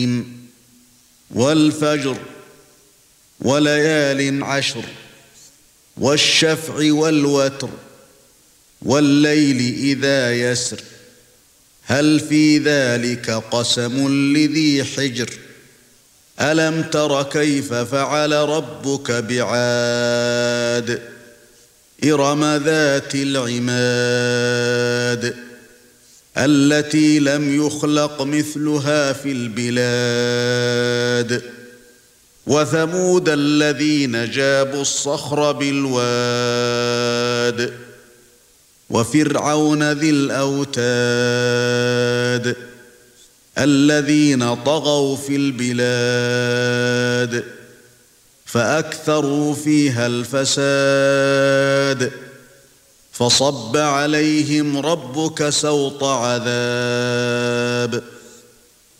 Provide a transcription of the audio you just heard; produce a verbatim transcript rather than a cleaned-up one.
والفجر وليال عشر والشفع والوتر والليل إذا يسر هل في ذلك قسم لذي حجر ألم تر كيف فعل ربك بعاد إرم ذات العماد التي لم يخلق مثلها في البلاد وثمود الذين جابوا الصخر بالواد وفرعون ذي الأوتاد الذين طغوا في البلاد فأكثروا فيها الفساد فصب عليهم ربك سوط عذاب